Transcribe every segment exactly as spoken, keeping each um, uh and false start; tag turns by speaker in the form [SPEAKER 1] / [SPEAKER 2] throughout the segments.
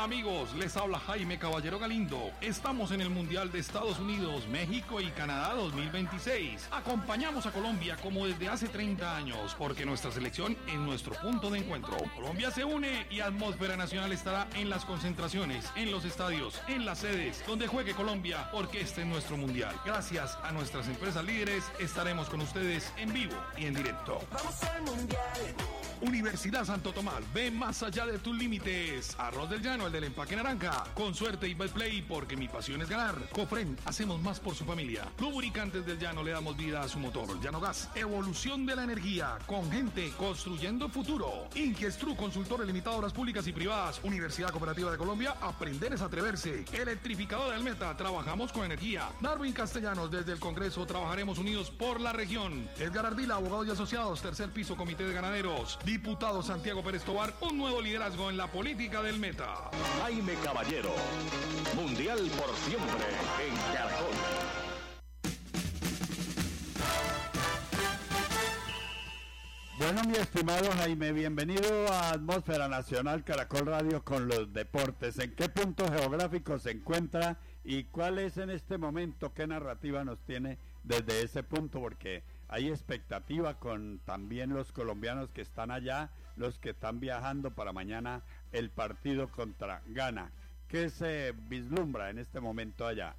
[SPEAKER 1] amigos, les habla Jaime Caballero Galindo. Estamos en el Mundial de Estados Unidos, México y Canadá dos mil veintiséis. Acompañamos a Colombia como desde hace treinta años, porque nuestra selección es nuestro punto de encuentro. Colombia se une y Atmósfera Nacional estará en las concentraciones, en los estadios, en las sedes, donde juegue Colombia, porque este es nuestro Mundial. Gracias a nuestras empresas líderes, estaremos con ustedes en vivo y en directo.
[SPEAKER 2] ¡Vamos al Mundial!
[SPEAKER 1] Universidad Santo Tomás, ve más allá de tus límites. Arroz del Llano, el del empaque naranja. Con suerte y Betplay, porque mi pasión es ganar. Cofren, hacemos más por su familia. Lubricantes del Llano, le damos vida a su motor. Llano Gas, evolución de la energía. Con gente, construyendo futuro. Inquiestru, consultores limitadoras públicas y privadas. Universidad Cooperativa de Colombia, aprender es atreverse. Electrificador del Meta, trabajamos con energía. Darwin Castellanos, desde el Congreso, trabajaremos unidos por la región. Edgar Ardila, abogados y asociados, tercer piso, Comité de Ganaderos. Diputado Santiago Pérez Tobar, un nuevo liderazgo en la política del Meta.
[SPEAKER 3] Jaime Caballero, Mundial por siempre en Caracol.
[SPEAKER 4] Bueno, mi estimado Jaime, bienvenido a Atmósfera Nacional Caracol Radio con los deportes. ¿En qué punto geográfico se encuentra y cuál es en este momento, qué narrativa nos tiene desde ese punto? Porque hay expectativa con también los colombianos que están allá, los que están viajando para mañana el partido contra Ghana. ¿Qué se vislumbra en este momento allá?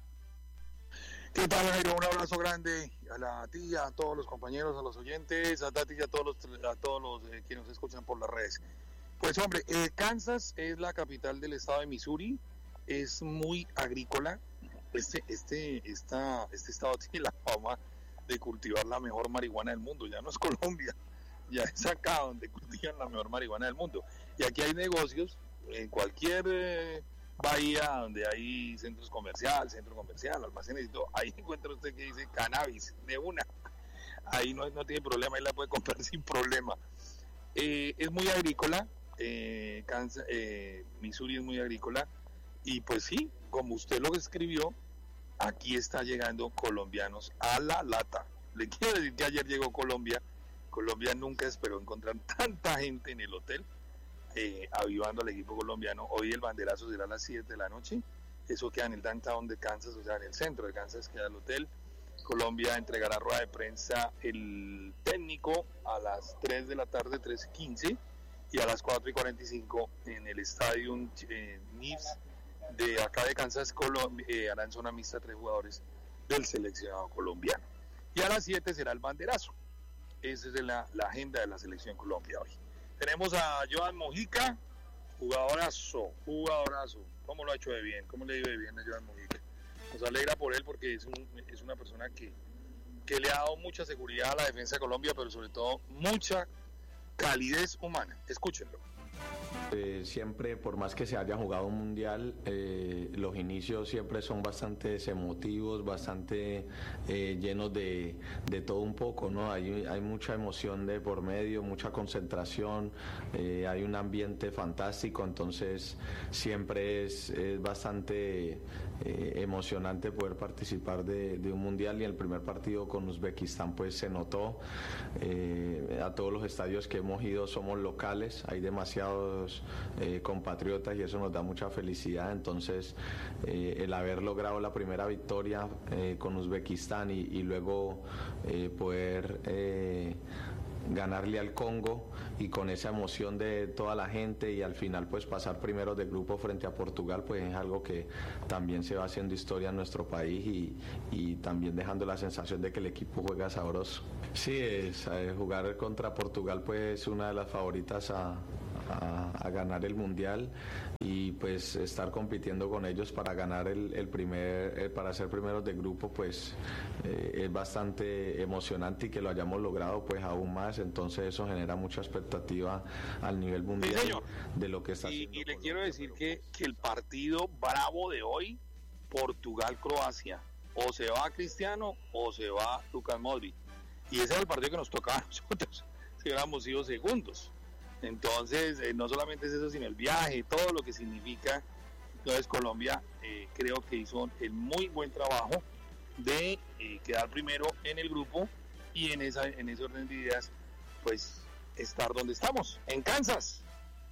[SPEAKER 5] ¿Qué tal, Jairo? Un abrazo grande a la tía, a todos los compañeros, a los oyentes, a Tati y a todos los, a todos los eh, que nos escuchan por las redes. Pues hombre, eh, Kansas es la capital del estado de Missouri, es muy agrícola. Este, este, esta, este estado tiene la fama de cultivar la mejor marihuana del mundo. Ya no es Colombia, ya es acá donde cultivan la mejor marihuana del mundo. Y aquí hay negocios en cualquier eh, bahía donde hay centros comerciales, centro comercial, almacenes y todo. Ahí encuentra usted que dice cannabis de una. Ahí no, no tiene problema, ahí la puede comprar sin problema. Eh, es muy agrícola, eh, Kansas, eh, Missouri es muy agrícola. Y pues sí, como usted lo escribió, aquí está llegando colombianos a la lata. Le quiero decir que ayer llegó Colombia. Colombia nunca esperó encontrar tanta gente en el hotel, eh, avivando al equipo colombiano. Hoy el banderazo será a las siete de la noche. Eso queda en el downtown de Kansas, o sea, en el centro de Kansas queda el hotel. Colombia entregará rueda de prensa el técnico a las tres de la tarde, tres y quince, y a las cuatro y cuarenta y cinco en el estadio eh, Nives de acá de Kansas. Colombia, eh, harán zona mixta tres jugadores del seleccionado colombiano. Y a las siete será el banderazo. Esa es la, la agenda de la selección Colombia hoy. Tenemos a Joan Mojica, jugadorazo, jugadorazo. ¿Cómo lo ha hecho de bien? ¿Cómo le ha ido de bien a Joan Mojica? Nos alegra por él porque es, un, es una persona que, que le ha dado mucha seguridad a la defensa de Colombia, pero sobre todo mucha calidez humana. Escúchenlo.
[SPEAKER 6] Eh, siempre, por más que se haya jugado un mundial, eh, los inicios siempre son bastante emotivos, bastante eh, llenos de, de todo un poco, ¿no? Hay, hay mucha emoción de por medio, mucha concentración, eh, hay un ambiente fantástico, entonces siempre es, es bastante eh, emocionante poder participar de, de un mundial, y el primer partido con Uzbekistán pues se notó. Eh, a todos los estadios que hemos ido somos locales, hay demasiados Eh, compatriotas y eso nos da mucha felicidad. Entonces eh, el haber logrado la primera victoria eh, con Uzbekistán y, y luego eh, poder eh, ganarle al Congo, y con esa emoción de toda la gente, y al final pues pasar primero de grupo frente a Portugal, pues es algo que también se va haciendo historia en nuestro país, y, y también dejando la sensación de que el equipo juega sabroso. Sí, es, eh, jugar contra Portugal pues es una de las favoritas a A, a ganar el mundial, y pues estar compitiendo con ellos para ganar el, el primer eh, para ser primeros de grupo pues eh, es bastante emocionante, y que lo hayamos logrado pues aún más. Entonces eso genera mucha expectativa al nivel mundial, sí, de lo que está
[SPEAKER 5] y,
[SPEAKER 6] haciendo.
[SPEAKER 5] Y le Colombia. Quiero decir que, que el partido bravo de hoy, Portugal-Croacia, o se va Cristiano o se va Lucas Modric, y ese es el partido que nos tocaba a nosotros si hubiéramos sido segundos. Entonces, eh, no solamente es eso, sino el viaje, todo lo que significa. Entonces, Colombia eh, creo que hizo el muy buen trabajo de eh, quedar primero en el grupo, y en esa en ese orden de ideas, pues, estar donde estamos, en Kansas,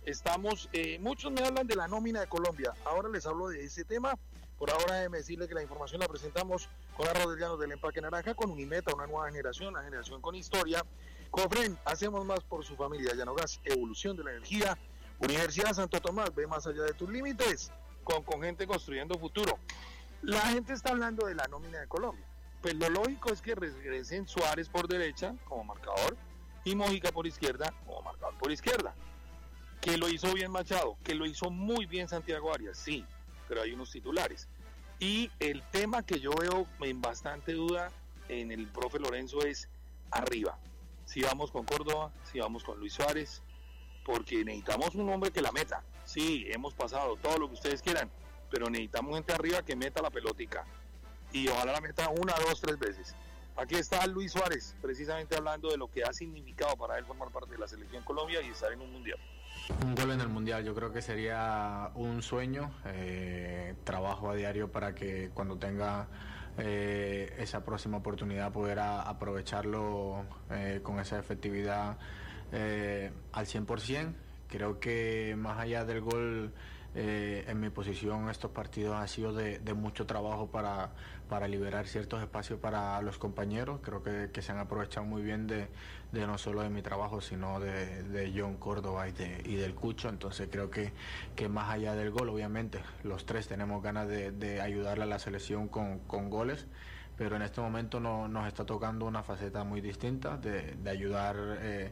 [SPEAKER 5] Estamos, eh, muchos me hablan de la nómina de Colombia. Ahora les hablo de ese tema. Por ahora déjeme decirle que la información la presentamos con Arroz del Llano del Empaque Naranja, con Unimeta, una nueva generación, una generación con historia. Cofren, hacemos más por su familia. Llanogas, evolución de la energía. Universidad Santo Tomás, ve más allá de tus límites, con, con gente construyendo futuro. La gente está hablando de la nómina de Colombia. Pues lo lógico es que regresen Suárez por derecha como marcador y Mojica por izquierda como marcador por izquierda. Que lo hizo bien Machado, que lo hizo muy bien Santiago Arias, sí, pero hay unos titulares. Y el tema que yo veo en bastante duda en el profe Lorenzo es arriba. Si vamos con Córdoba, si vamos con Luis Suárez, porque necesitamos un hombre que la meta. Sí, hemos pasado todo lo que ustedes quieran, pero necesitamos gente arriba que meta la pelotica. Y ojalá la meta una, dos, tres veces. Aquí está Luis Suárez, precisamente hablando de lo que ha significado para él formar parte de la Selección Colombia y estar en un mundial.
[SPEAKER 2] Un gol en el mundial, yo creo que sería un sueño, eh, trabajo a diario para que cuando tenga eh, esa próxima oportunidad poder a, aprovecharlo eh, con esa efectividad eh, al cien por ciento. Creo que más allá del gol, eh, en mi posición estos partidos han sido de, de mucho trabajo para, para liberar ciertos espacios para los compañeros. Creo que, que se han aprovechado muy bien de, de no solo de mi trabajo, sino de, de John Córdoba y, de, y del Cucho. Entonces creo que, que más allá del gol, obviamente los tres tenemos ganas de, de ayudarle a la selección con, con goles, pero en este momento no, nos está tocando una faceta muy distinta de, de ayudar eh,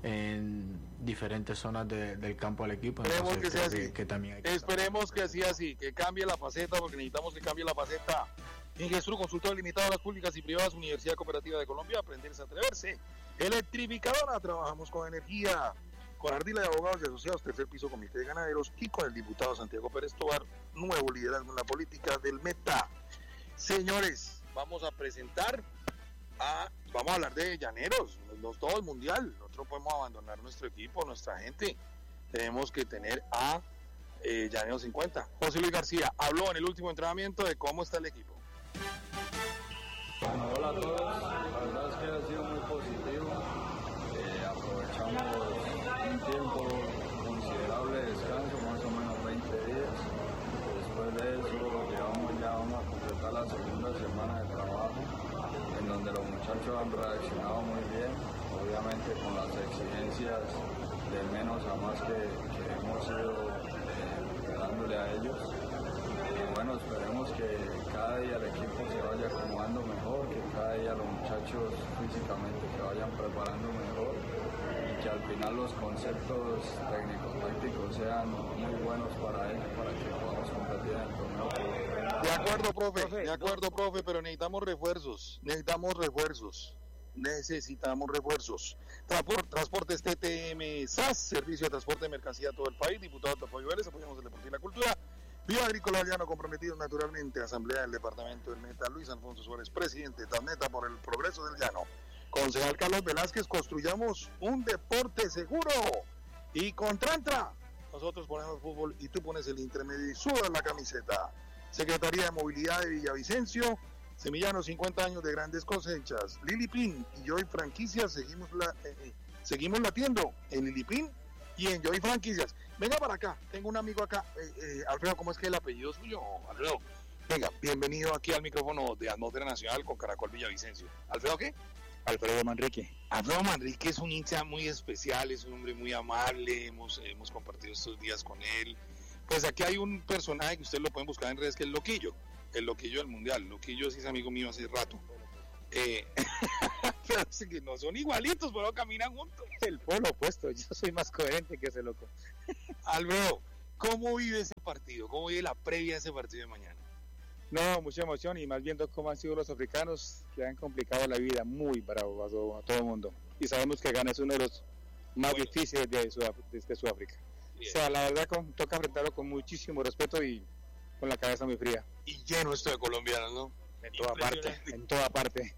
[SPEAKER 2] en diferentes zonas de, del campo al equipo.
[SPEAKER 5] Esperemos
[SPEAKER 2] Entonces,
[SPEAKER 5] que sea
[SPEAKER 2] creo
[SPEAKER 5] así.
[SPEAKER 2] Que, que también hay que
[SPEAKER 5] Esperemos que así así, que cambie la faceta, porque necesitamos que cambie la faceta. Ingestru, consultor limitado a las públicas y privadas, Universidad Cooperativa de Colombia, aprenderse a atreverse. Electrificadora, trabajamos con energía. Con Ardila de Abogados y Asociados, tercer piso, Comité de Ganaderos, y con el diputado Santiago Pérez Tobar, nuevo liderazgo en la política del Meta. Señores, vamos a presentar a, vamos a hablar de llaneros, no todo el mundial. Nosotros podemos abandonar nuestro equipo, nuestra gente. Tenemos que tener a eh, Llaneros cincuenta. José Luis García habló en el último entrenamiento de cómo está el equipo.
[SPEAKER 7] Bueno, hola a todos, la verdad es que ha sido muy positivo. Eh, aprovechamos un tiempo considerable de descanso, más o menos veinte días. Después de eso llevamos ya vamos a completar la segunda semana de trabajo, en donde los muchachos han reaccionado muy bien, obviamente con las exigencias de menos a más que, que hemos ido eh, dándole a ellos. Y bueno, esperemos que cada día el equipo se vaya acomodando mejor, que cada día los muchachos físicamente se vayan preparando mejor y que al final los conceptos técnicos, tácticos sean muy buenos para ellos, para que podamos competir en el torneo.
[SPEAKER 5] De acuerdo, profe, de acuerdo, profe, pero necesitamos refuerzos, necesitamos refuerzos, necesitamos refuerzos. Transport, Transportes T T M S A S, Servicio de Transporte de Mercancía a todo el país, diputado Tafoyo Vélez, apoyamos el deporte y la cultura. Viva Agrícola Llano, comprometido naturalmente, Asamblea del Departamento del Meta, Luis Alfonso Suárez, presidente de Meta por el progreso del Llano. Concejal Carlos Velázquez, construyamos un deporte seguro. Y con Trantra, nosotros ponemos fútbol y tú pones el intermedio y sudas la camiseta. Secretaría de Movilidad de Villavicencio, Semillano, cincuenta años de grandes cosechas. Lili Pin y Joy Franquicias, seguimos, la, eh, seguimos latiendo en Lili Pin y en Joy Franquicias. Venga para acá, tengo un amigo acá, eh, eh, Alfredo, ¿cómo es que el apellido suyo, Alfredo? Venga, bienvenido aquí al micrófono de Atmósfera Nacional con Caracol Villavicencio. ¿Alfredo qué?
[SPEAKER 8] Alfredo Manrique.
[SPEAKER 5] Alfredo Manrique es un hincha muy especial, es un hombre muy amable, hemos, hemos compartido estos días con él. Pues aquí hay un personaje que ustedes lo pueden buscar en redes, que es el Loquillo, el Loquillo del Mundial. Loquillo sí es amigo mío hace rato. Eh, pero es que no son igualitos, pero caminan juntos.
[SPEAKER 8] El polo opuesto, yo soy más coherente que ese loco.
[SPEAKER 5] Alfredo, ¿cómo vive ese partido? ¿Cómo vive la previa de ese partido de mañana?
[SPEAKER 8] No, mucha emoción y más viendo cómo han sido los africanos que han complicado la vida muy bravo a todo, a todo el mundo. Y sabemos que Ghana es uno de los más bueno. difíciles de, Sudaf- de Sudáfrica. Bien. O sea, la verdad con, toca enfrentarlo con muchísimo respeto y con la cabeza muy fría.
[SPEAKER 5] Y lleno esto de colombianos, ¿no?
[SPEAKER 8] En toda parte, en toda parte.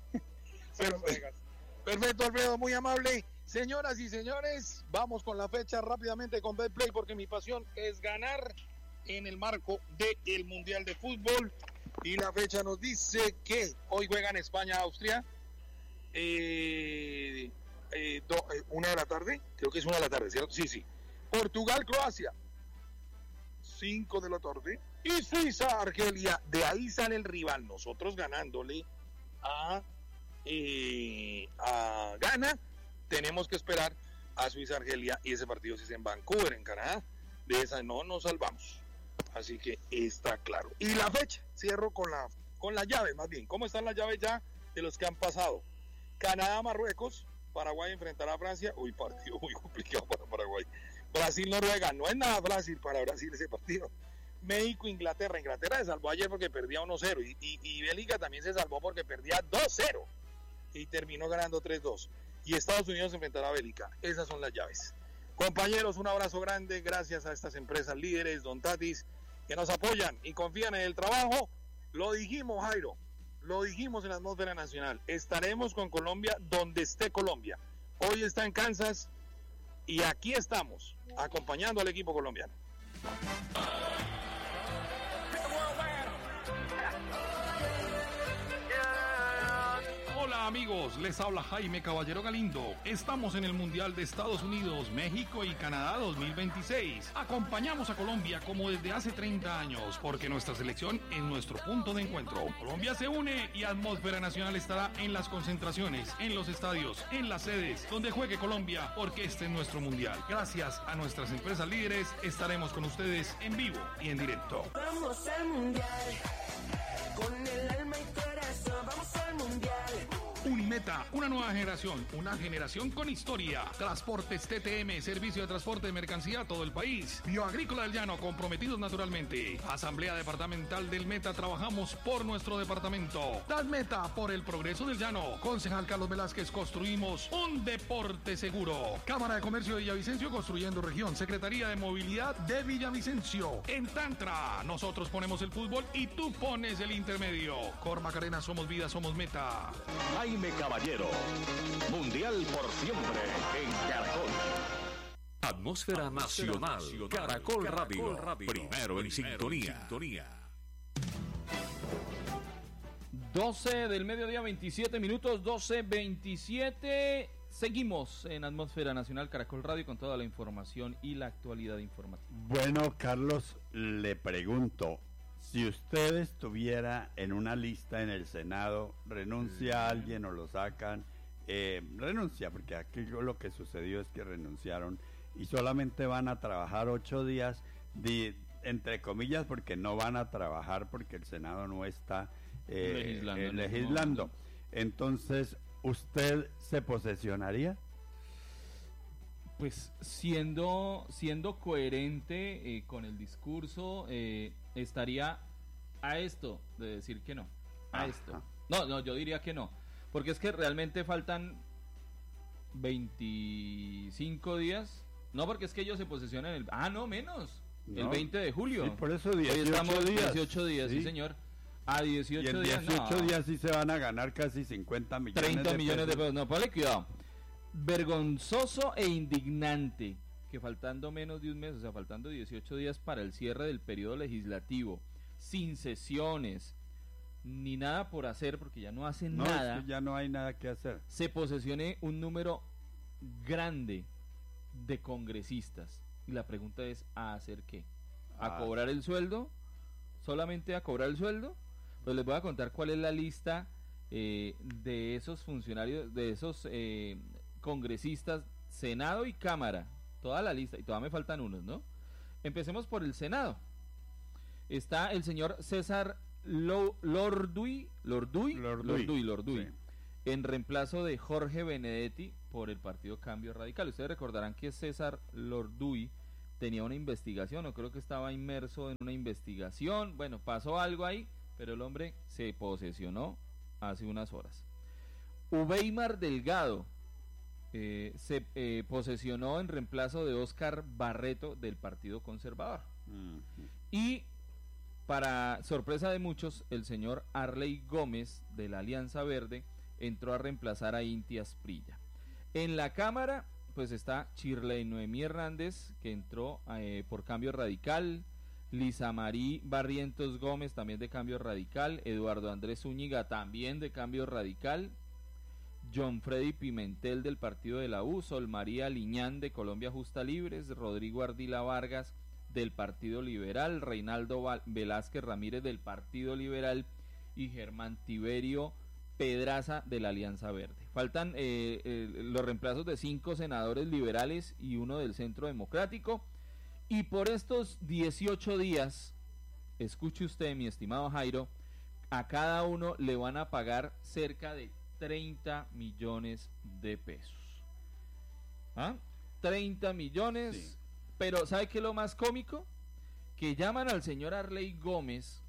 [SPEAKER 5] Perfecto, Alfredo, muy amable. Señoras y señores, vamos con la fecha rápidamente con Betplay, porque mi pasión es ganar en el marco del Mundial de Fútbol. Y la fecha nos dice que hoy juegan España-Austria, eh, eh, do, eh, una de la tarde, creo que es una de la tarde, ¿cierto? Sí, sí. Portugal, Croacia, cinco de la tarde. Y Suiza, Argelia, de ahí sale el rival. Nosotros ganándole a, eh, a Ghana, tenemos que esperar a Suiza, Argelia, y ese partido si es en Vancouver, en Canadá. De esa no nos salvamos. Así que está claro. Y la fecha, cierro con la con las llaves, más bien. ¿Cómo están las llaves ya de los que han pasado? Canadá, Marruecos, Paraguay enfrentará a Francia. Uy, partido muy complicado para Paraguay. Brasil, Noruega, no es nada fácil para Brasil ese partido. México, Inglaterra. Inglaterra se salvó ayer porque perdía uno cero. Y, y, y Bélgica también se salvó porque perdía dos cero. Y terminó ganando tres dos. Y Estados Unidos enfrentará a Bélgica. Esas son las llaves. Compañeros, un abrazo grande. Gracias a estas empresas líderes, Don Tatis, que nos apoyan y confían en el trabajo. Lo dijimos, Jairo. Lo dijimos en la atmósfera nacional. Estaremos con Colombia donde esté Colombia. Hoy está en Kansas y aquí estamos acompañando al equipo colombiano.
[SPEAKER 1] Hola amigos, les habla Jaime Caballero Galindo. Estamos en el Mundial de Estados Unidos, México y Canadá dos mil veintiséis. Acompañamos a Colombia como desde hace treinta años, porque nuestra selección es nuestro punto de encuentro. Colombia se une y Atmósfera Nacional estará en las concentraciones, en los estadios, en las sedes, donde juegue Colombia, porque este es nuestro Mundial. Gracias a nuestras empresas líderes, estaremos con ustedes en vivo y en directo.
[SPEAKER 9] Vamos al Mundial, con el alma y corazón, vamos al Mundial.
[SPEAKER 1] Unimeta, una nueva generación, una generación con historia. Transportes T T M, servicio de transporte de mercancía a todo el país. Bioagrícola del Llano, comprometidos naturalmente. Asamblea Departamental del Meta, trabajamos por nuestro departamento. Meta, por el progreso del Llano. Concejal Carlos Velázquez, construimos un deporte seguro. Cámara de Comercio de Villavicencio, construyendo región. Secretaría de Movilidad de Villavicencio. En Tantra, nosotros ponemos el fútbol y tú pones el intermedio. Cor Macarena, somos vida, somos Meta.
[SPEAKER 3] Jaime Caballero, Mundial por siempre en Caracol.
[SPEAKER 10] Atmósfera Nacional, Caracol Radio, primero en sintonía.
[SPEAKER 11] doce del mediodía, veintisiete minutos, doce veintisiete. Seguimos en Atmósfera Nacional, Caracol Radio, con toda la información y la actualidad informativa.
[SPEAKER 4] Bueno, Carlos, le pregunto, si usted estuviera en una lista en el Senado, ¿renuncia a alguien o lo sacan? Eh, renuncia, porque aquí lo que sucedió es que renunciaron y solamente van a trabajar ocho días, de, entre comillas, porque no van a trabajar porque el Senado no está eh, legislando. Eh, legislando. Entonces, ¿usted se posesionaría?
[SPEAKER 11] Pues siendo siendo coherente eh, con el discurso, eh, estaría a esto de decir que no, a Ajá. esto. No, no, yo diría que no, porque es que realmente faltan veinticinco días. No, porque es que ellos se posesionan el... Ah, no, menos. No. El veinte de julio.
[SPEAKER 4] Sí, por eso dieciocho
[SPEAKER 11] Hoy estamos
[SPEAKER 4] días.
[SPEAKER 11] dieciocho días, sí, sí señor. A dieciocho
[SPEAKER 4] y en
[SPEAKER 11] días,
[SPEAKER 4] dieciocho
[SPEAKER 11] no.
[SPEAKER 4] días sí se van a ganar casi cincuenta millones
[SPEAKER 11] treinta
[SPEAKER 4] de
[SPEAKER 11] millones
[SPEAKER 4] pesos.
[SPEAKER 11] de pesos. No, ponle cuidado. Vergonzoso e indignante que faltando menos de un mes, o sea, faltando dieciocho días para el cierre del periodo legislativo, sin sesiones, ni nada por hacer, porque ya no hacen
[SPEAKER 4] no,
[SPEAKER 11] nada.
[SPEAKER 4] Es que ya no hay nada que hacer.
[SPEAKER 11] Se posesione un número grande de congresistas. Y la pregunta es, ¿a hacer qué? ¿A ah. cobrar el sueldo? ¿Solamente a cobrar el sueldo? Pues les voy a contar cuál es la lista eh, de esos funcionarios, de esos eh, congresistas, Senado y Cámara. Toda la lista, y todavía me faltan unos, ¿no? Empecemos por el Senado. Está el señor César Lo, Lorduy, Lorduy,
[SPEAKER 4] Lorduy,
[SPEAKER 11] Lorduy, Lorduy
[SPEAKER 4] sí.
[SPEAKER 11] en reemplazo de Jorge Benedetti por el Partido Cambio Radical. Ustedes recordarán que César Lorduy tenía una investigación, o creo que estaba inmerso en una investigación. Bueno, pasó algo ahí, pero el hombre se posesionó hace unas horas. Ubeimar Delgado eh, se eh, posesionó en reemplazo de Óscar Barreto del Partido Conservador. Uh-huh. Y para sorpresa de muchos, el señor Arley Gómez de la Alianza Verde entró a reemplazar a Inti Asprilla. En la Cámara pues está Shirley Noemí Hernández, que entró eh, por Cambio Radical, Lisa Marí Barrientos Gómez, también de Cambio Radical, Eduardo Andrés Zúñiga, también de Cambio Radical, John Freddy Pimentel del partido de la U, Sol María Liñán de Colombia Justa Libres, Rodrigo Ardila Vargas del Partido Liberal, Reinaldo Velázquez Ramírez del Partido Liberal y Germán Tiberio Pedraza de la Alianza Verde. Faltan eh, eh, los reemplazos de cinco senadores liberales y uno del Centro Democrático, y por estos dieciocho días, escuche usted, mi estimado Jairo, a cada uno le van a pagar cerca de treinta millones de pesos. ¿Ah? treinta millones, sí. Pero ¿sabe qué es lo más cómico? Que llaman al señor Arley Gómez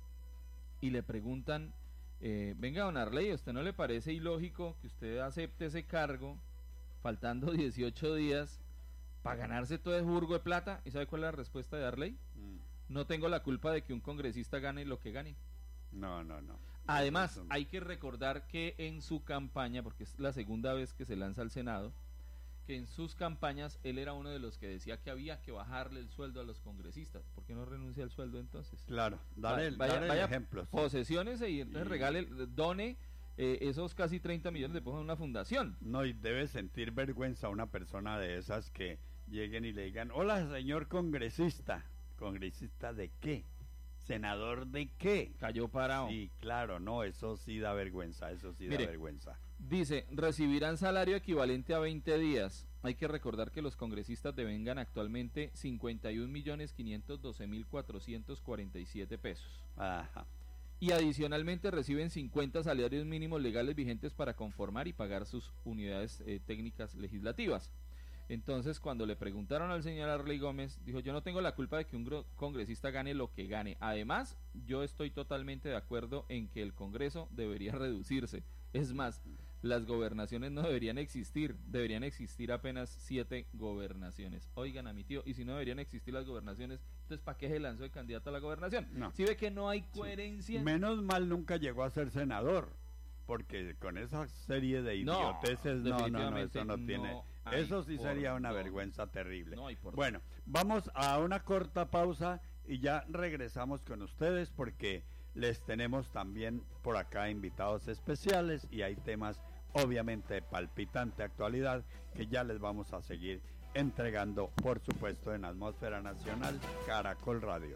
[SPEAKER 11] y le preguntan, eh, venga, don Arley, ¿a usted no le parece ilógico que usted acepte ese cargo faltando dieciocho días para ganarse todo ese burgo de plata? ¿Y sabe cuál es la respuesta de Arley? Mm. No tengo la culpa de que un congresista gane lo que gane.
[SPEAKER 4] No, no, no.
[SPEAKER 11] Además, hay que recordar que en su campaña, porque es la segunda vez que se lanza al Senado, que en sus campañas él era uno de los que decía que había que bajarle el sueldo a los congresistas. ¿Por qué no renuncia al sueldo entonces?
[SPEAKER 4] Claro, dale,
[SPEAKER 11] Va, vaya,
[SPEAKER 4] dale
[SPEAKER 11] vaya
[SPEAKER 4] ejemplos.
[SPEAKER 11] Posesiones y entonces y... regale, done eh, esos casi treinta millones de pesos en una fundación.
[SPEAKER 4] No, y debe sentir vergüenza una persona de esas que lleguen y le digan, hola señor congresista. ¿Congresista de qué? ¿Senador de qué?
[SPEAKER 11] Cayó parado.
[SPEAKER 4] Sí, claro, no, eso sí da vergüenza, eso sí
[SPEAKER 11] Mire,
[SPEAKER 4] da vergüenza.
[SPEAKER 11] Dice, recibirán salario equivalente a veinte días. Hay que recordar que los congresistas devengan actualmente cincuenta y un millones quinientos doce mil cuatrocientos cuarenta y siete pesos.
[SPEAKER 4] Ajá.
[SPEAKER 11] Y adicionalmente reciben cincuenta salarios mínimos legales vigentes para conformar y pagar sus unidades eh, técnicas legislativas. Entonces, cuando le preguntaron al señor Arley Gómez, dijo, yo no tengo la culpa de que un congresista gane lo que gane. Además, yo estoy totalmente de acuerdo en que el Congreso debería reducirse. Es más, las gobernaciones no deberían existir, deberían existir apenas siete gobernaciones. Oigan a mi tío, y si no deberían existir las gobernaciones, entonces ¿para qué se lanzó de candidato a la gobernación?
[SPEAKER 4] No.
[SPEAKER 11] ¿Sí ve que no hay coherencia?
[SPEAKER 4] Sí. Menos mal nunca llegó a ser senador, porque con esa serie de idioteces, no, no, no, eso no tiene... No. Eso sí sería una vergüenza terrible.
[SPEAKER 11] No,
[SPEAKER 4] bueno, vamos a una corta pausa y ya regresamos con ustedes porque les tenemos también por acá invitados especiales y hay temas obviamente de palpitante actualidad que ya les vamos a seguir entregando, por supuesto, en Atmósfera Nacional Caracol Radio.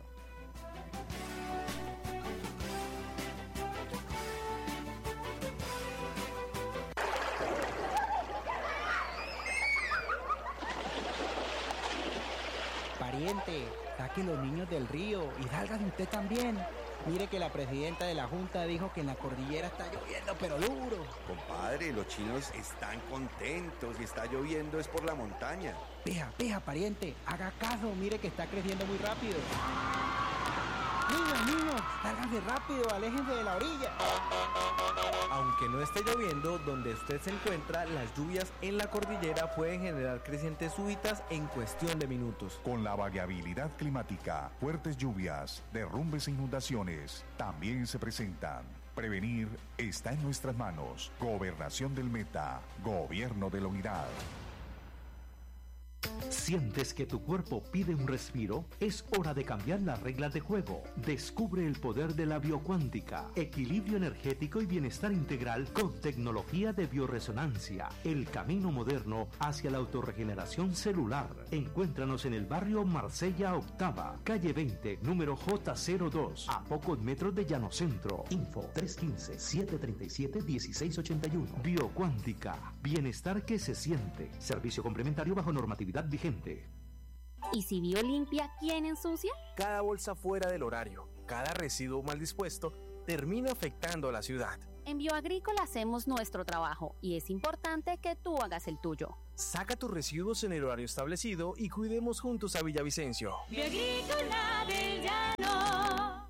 [SPEAKER 12] Pariente, saque los niños del río y salgan usted también. Mire que la presidenta de la Junta dijo que en la cordillera está lloviendo, pero duro.
[SPEAKER 13] Compadre, los chinos están contentos y está lloviendo es por la montaña.
[SPEAKER 12] Veja, veja, pariente, haga caso, mire que está creciendo muy rápido. Niños, niños, sálganse rápido, aléjense de la orilla.
[SPEAKER 14] Aunque no esté lloviendo, donde usted se encuentra, las lluvias en la cordillera pueden generar crecientes súbitas en cuestión de minutos.
[SPEAKER 15] Con la variabilidad climática, fuertes lluvias, derrumbes e inundaciones también se presentan. Prevenir está en nuestras manos. Gobernación del Meta, Gobierno de la Unidad.
[SPEAKER 16] ¿Sientes que tu cuerpo pide un respiro? Es hora de cambiar las reglas de juego. Descubre el poder de la biocuántica, equilibrio energético y bienestar integral con tecnología de bioresonancia. El camino moderno hacia la autorregeneración celular. Encuéntranos en el barrio Marsella Octava, calle veinte, número J cero dos, a pocos metros de Llano Centro. Info tres uno cinco, siete tres siete, uno seis ocho uno. Biocuántica, bienestar que se siente. Servicio complementario bajo normatividad vigente.
[SPEAKER 17] ¿Y si Biolimpia quién ensucia?
[SPEAKER 14] Cada bolsa fuera del horario, cada residuo mal dispuesto, termina afectando a la ciudad.
[SPEAKER 17] En Bioagrícola hacemos nuestro trabajo y es importante que tú hagas el tuyo.
[SPEAKER 14] Saca tus residuos en el horario establecido y cuidemos juntos a Villavicencio.
[SPEAKER 9] Bioagrícola del Llano.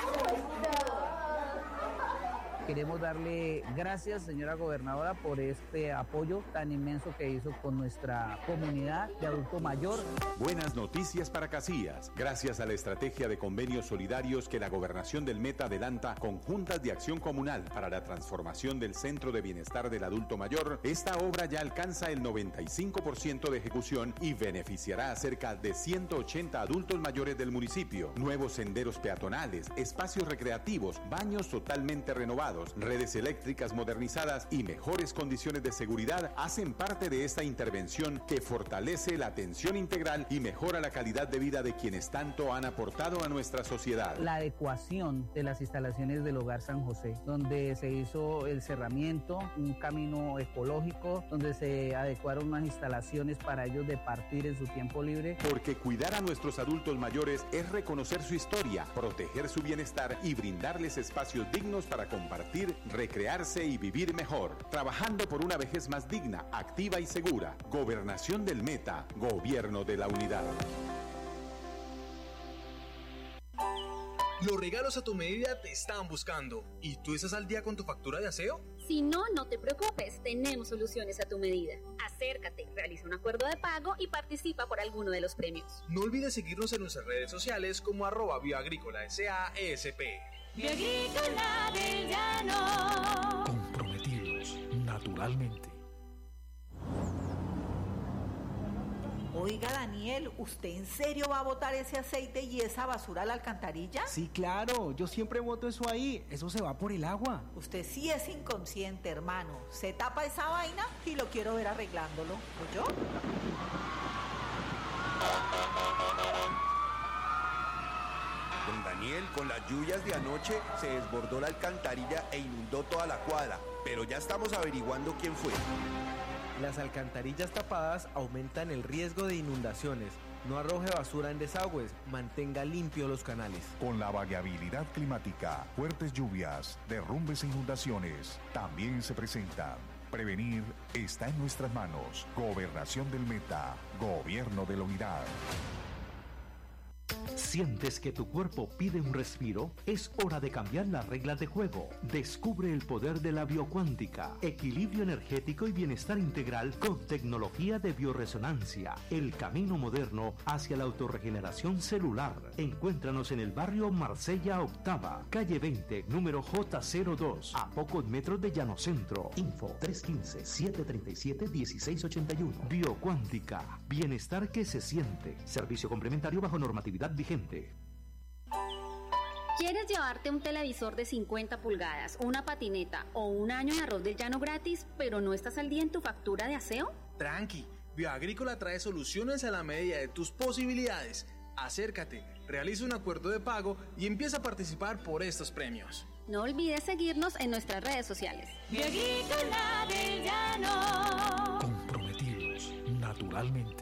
[SPEAKER 12] Queremos darle gracias, señora gobernadora, por este apoyo tan inmenso que hizo con nuestra comunidad de adulto mayor.
[SPEAKER 18] Buenas noticias para Casillas. Gracias a la estrategia de convenios solidarios que la Gobernación del Meta adelanta con juntas de acción comunal para la transformación del Centro de Bienestar del Adulto Mayor, esta obra ya alcanza el noventa y cinco por ciento de ejecución y beneficiará a cerca de ciento ochenta adultos mayores del municipio. Nuevos senderos peatonales, espacios recreativos, baños totalmente renovados, adecuados, redes eléctricas modernizadas y mejores condiciones de seguridad hacen parte de esta intervención que fortalece la atención integral y mejora la calidad de vida de quienes tanto han aportado a nuestra sociedad.
[SPEAKER 19] La adecuación de las instalaciones del Hogar San José, donde se hizo el cerramiento, un camino ecológico, donde se adecuaron unas instalaciones para ellos de partir en su tiempo libre.
[SPEAKER 18] Porque cuidar a nuestros adultos mayores es reconocer su historia, proteger su bienestar y brindarles espacios dignos para compartir, recrearse y vivir mejor. Trabajando por una vejez más digna, activa y segura. Gobernación del Meta, Gobierno de la Unidad.
[SPEAKER 20] Los regalos a tu medida te están buscando. ¿Y tú estás al día con tu factura de aseo?
[SPEAKER 17] Si no, no te preocupes, tenemos soluciones a tu medida. Acércate, realiza un acuerdo de pago y participa por alguno de los premios.
[SPEAKER 20] No olvides seguirnos en nuestras redes sociales como arroba bioagrícola S A S P.
[SPEAKER 9] Bioagrícola del Llano.
[SPEAKER 21] Comprometidos naturalmente.
[SPEAKER 22] Oiga, Daniel, ¿usted en serio va a botar ese aceite y esa basura a la alcantarilla?
[SPEAKER 12] Sí, claro, yo siempre boto eso ahí, eso se va por el agua.
[SPEAKER 22] Usted sí es inconsciente, hermano. Se tapa esa vaina y lo quiero ver arreglándolo. ¿Oyó?
[SPEAKER 13] Don Daniel, con las lluvias de anoche se desbordó la alcantarilla e inundó toda la cuadra, pero ya estamos averiguando quién fue.
[SPEAKER 14] Las alcantarillas tapadas aumentan el riesgo de inundaciones. No arroje basura en desagües, mantenga limpios los canales.
[SPEAKER 15] Con la variabilidad climática, fuertes lluvias, derrumbes e inundaciones también se presentan. Prevenir está en nuestras manos. Gobernación del Meta, Gobierno de la Unidad.
[SPEAKER 16] ¿Sientes que tu cuerpo pide un respiro? Es hora de cambiar las reglas de juego. Descubre el poder de la biocuántica, equilibrio energético y bienestar integral con tecnología de bioresonancia. El camino moderno hacia la autorregeneración celular. Encuéntranos en el barrio Marsella Octava, calle veinte, número J cero dos, a pocos metros de Llano Centro. Info tres uno cinco, siete tres siete, uno seis ocho uno. Biocuántica, bienestar que se siente. Servicio complementario bajo normatividad vigente.
[SPEAKER 17] ¿Quieres llevarte un televisor de cincuenta pulgadas, una patineta o un año de arroz del llano gratis, pero no estás al día en tu factura de aseo?
[SPEAKER 20] Tranqui, Bioagrícola trae soluciones a la medida de tus posibilidades. Acércate, realiza un acuerdo de pago y empieza a participar por estos premios.
[SPEAKER 17] No olvides seguirnos en nuestras redes sociales.
[SPEAKER 9] Bioagrícola del Llano.
[SPEAKER 21] Comprometidos naturalmente.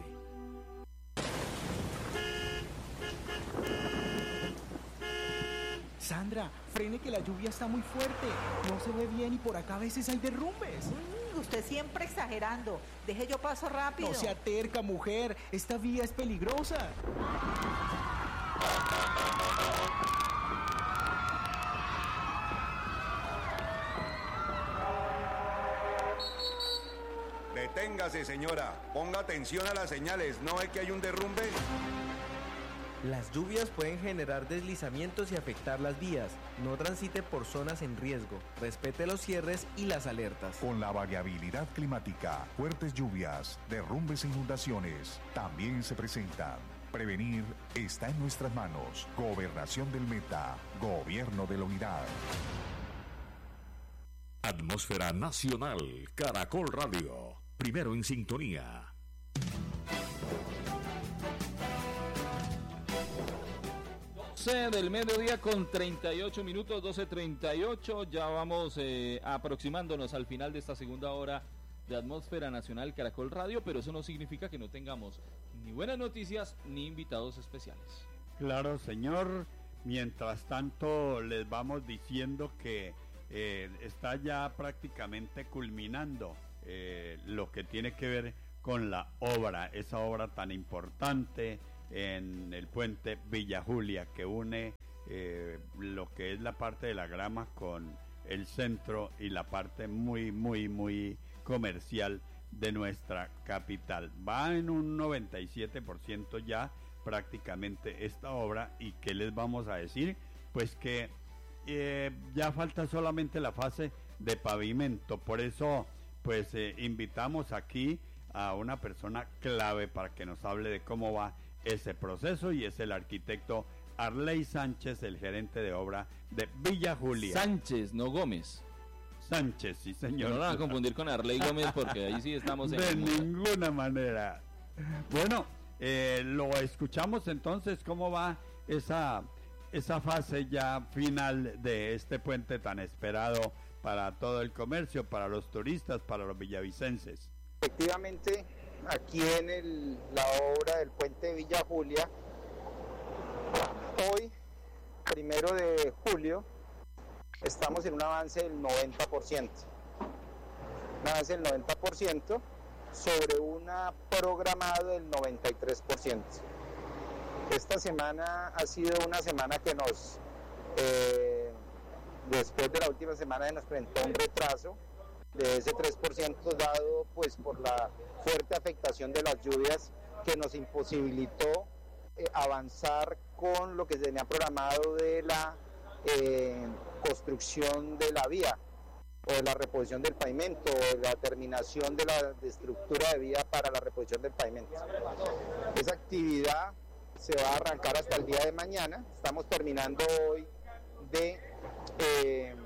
[SPEAKER 12] Sandra, frene que la lluvia está muy fuerte. No se ve bien y por acá a veces hay derrumbes.
[SPEAKER 22] Mm, usted siempre exagerando. Deje yo paso rápido.
[SPEAKER 12] No sea terca, mujer. Esta vía es peligrosa.
[SPEAKER 13] Deténgase, señora. Ponga atención a las señales. ¿No ve que hay un derrumbe?
[SPEAKER 14] Las lluvias pueden generar deslizamientos y afectar las vías. No transite por zonas en riesgo. Respete los cierres y las alertas.
[SPEAKER 15] Con la variabilidad climática, fuertes lluvias, derrumbes e inundaciones también se presentan. Prevenir está en nuestras manos. Gobernación del Meta, Gobierno de la Unidad.
[SPEAKER 10] Atmósfera Nacional, Caracol Radio. Primero en sintonía.
[SPEAKER 11] doce del mediodía con treinta y ocho minutos, doce treinta y ocho. Ya vamos eh, aproximándonos al final de esta segunda hora de Atmósfera Nacional Caracol Radio, pero eso no significa que no tengamos ni buenas noticias ni invitados especiales.
[SPEAKER 4] Claro, señor. Mientras tanto, les vamos diciendo que eh, está ya prácticamente culminando eh, lo que tiene que ver con la obra, esa obra tan importante en el puente Villa Julia, que une eh, lo que es la parte de la Grama con el centro y la parte muy, muy, muy comercial de nuestra capital. Va en un noventa y siete por ciento ya prácticamente esta obra. ¿Y qué les vamos a decir? Pues que eh, ya falta solamente la fase de pavimento. Por eso pues eh, invitamos aquí a una persona clave para que nos hable de cómo va ese proceso, y es el arquitecto Arley Sánchez, el gerente de obra de Villa Julia.
[SPEAKER 11] Sánchez, no Gómez.
[SPEAKER 4] Sánchez, sí señor.
[SPEAKER 11] No lo van a confundir con Arley Gómez porque ahí sí estamos en...
[SPEAKER 4] De ninguna manera. Bueno, eh, lo escuchamos entonces, ¿cómo va esa, esa fase ya final de este puente tan esperado para todo el comercio, para los turistas, para los villavicenses?
[SPEAKER 2] Efectivamente, aquí en el, la obra del puente de Villa Julia, hoy, primero de julio, estamos en un avance del noventa por ciento. Un avance del noventa por ciento sobre un programado del noventa y tres por ciento. Esta semana ha sido una semana que nos, eh, después de la última semana, nos presentó un retraso de ese tres por ciento dado pues por la fuerte afectación de las lluvias que nos imposibilitó eh, avanzar con lo que se tenía programado de la eh, construcción de la vía o de la reposición del pavimento o de la terminación de la de estructura de vía para la reposición del pavimento. Esa actividad se va a arrancar hasta el día de mañana. Estamos terminando hoy de eh,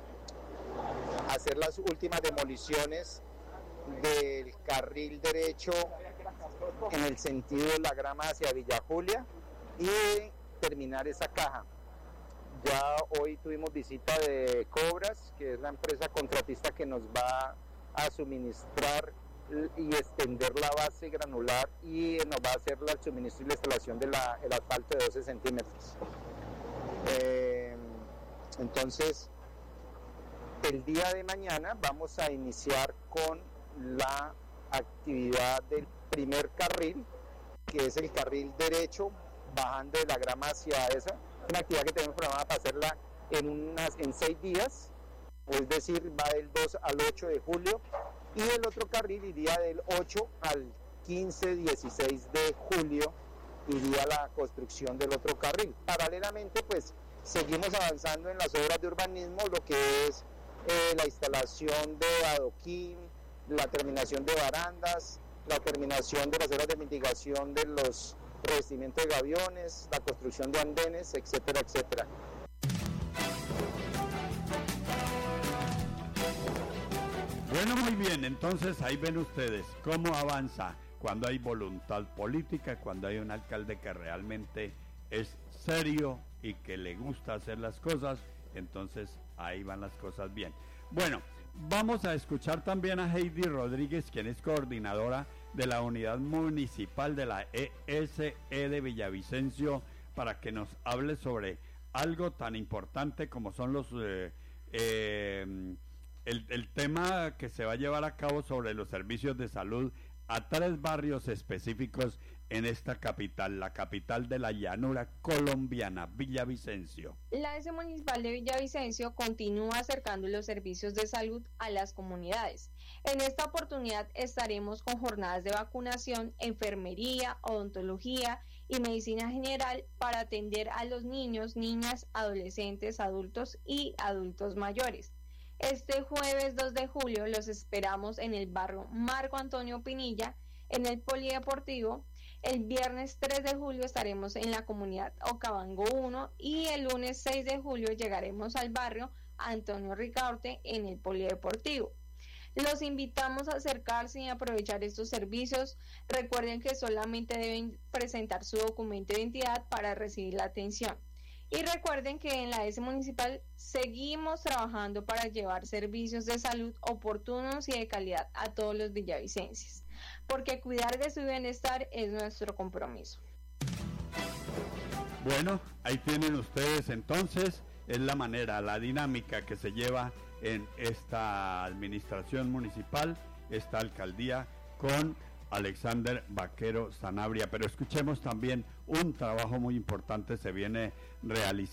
[SPEAKER 2] hacer las últimas demoliciones del carril derecho en el sentido de la Grama hacia Villa Julia y de terminar esa caja. Ya hoy tuvimos visita de Cobras, que es la empresa contratista que nos va a suministrar y extender la base granular y nos va a hacer el suministro y la instalación del asfalto de doce centímetros. Eh, entonces, el día de mañana vamos a iniciar con la actividad del primer carril, que es el carril derecho, bajando de la Grama hacia esa. Una actividad que tenemos programada para hacerla en, unas, en seis días, es decir, va del dos al ocho de julio, y el otro carril iría del ocho al quince, dieciséis de julio, iría la construcción del otro carril. Paralelamente, pues, seguimos avanzando en las obras de urbanismo, lo que es eh, la instalación de adoquín, la terminación de barandas, la terminación de las obras de mitigación de los revestimientos de gaviones, la construcción de andenes, etcétera, etcétera.
[SPEAKER 4] Bueno, muy bien, entonces ahí ven ustedes cómo avanza cuando hay voluntad política, cuando hay un alcalde que realmente es serio y que le gusta hacer las cosas, entonces ahí van las cosas bien. Bueno, vamos a escuchar también a Heidi Rodríguez, quien es coordinadora de la unidad municipal de la E S E de Villavicencio, para que nos hable sobre algo tan importante como son los eh, eh, el, el tema que se va a llevar a cabo sobre los servicios de salud a tres barrios específicos en esta capital, la capital de la llanura colombiana, Villavicencio.
[SPEAKER 6] La E S E Municipal de Villavicencio continúa acercando los servicios de salud a las comunidades. En esta oportunidad estaremos con jornadas de vacunación, enfermería, odontología y medicina general para atender a los niños, niñas, adolescentes, adultos y adultos mayores. Este jueves dos de julio los esperamos en el barrio Marco Antonio Pinilla, en el Polideportivo. El viernes tres de julio estaremos en la comunidad Okavango uno y el lunes seis de julio llegaremos al barrio Antonio Ricaurte en el Polideportivo. Los invitamos a acercarse y aprovechar estos servicios. Recuerden que solamente deben presentar su documento de identidad para recibir la atención. Y recuerden que en la E S E Municipal seguimos trabajando para llevar servicios de salud oportunos y de calidad a todos los villavicenses, porque cuidar de su bienestar es nuestro compromiso.
[SPEAKER 4] Bueno, ahí tienen ustedes entonces, es la manera, la dinámica que se lleva en esta administración municipal, esta alcaldía con Alexander Vaquero Sanabria. Pero escuchemos también un trabajo muy importante se viene realizando.